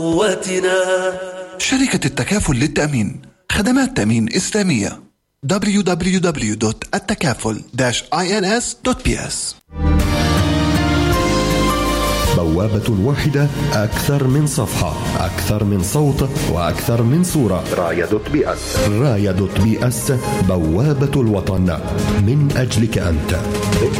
قوتنا. شركة التكافل للتأمين، خدمات تأمين إسلامية. www.التكافل-ins.ps. بوابة واحدة، أكثر من صفحة، أكثر من صوت، وأكثر من صورة. رايا.بي.اس. رايا.بي.اس، بوابة الوطن، من أجلك أنت.